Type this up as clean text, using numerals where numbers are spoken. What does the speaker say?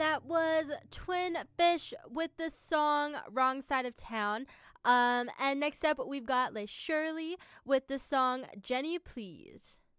that was Twin Fish with the song Wrong Side of Town. And next up, we've got Les Shirley with the song Jenny Please.